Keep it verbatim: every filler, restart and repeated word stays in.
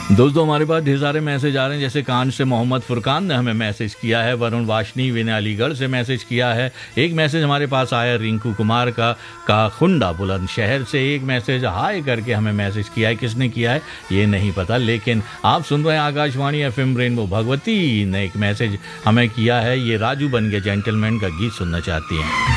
दोस्तों हमारे पास ढेर सारे मैसेज आ रहे हैं। जैसे कान से मोहम्मद फुरकान ने हमें मैसेज किया है, वरुण वाशनी ने अलीगढ़ से मैसेज किया है, एक मैसेज हमारे पास आया रिंकू कुमार का का खुंडा बुलंदशहर से, एक मैसेज हाय करके हमें मैसेज किया है। किसने किया है ये नहीं पता, लेकिन आप सुन रहे हैं आकाशवाणी एफएम रेनबो। भगवती ने एक मैसेज हमें किया है, ये राजू बन गए जेंटलमैन का गीत सुनना चाहती हैं।